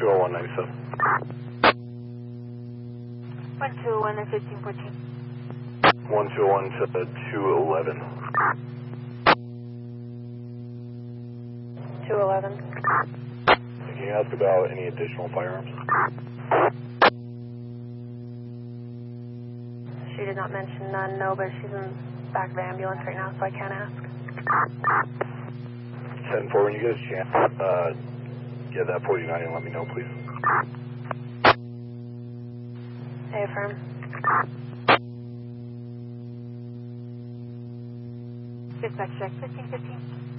20197. 121 and 1514. 121 to 211. 211. Can you ask about any additional firearms? She did not mention none, no, but she's in the back of the ambulance right now, so I can't ask. 10-4, when you get a chance, get that 49 and let me know, please. Hey, affirm. Dispatch check 1515.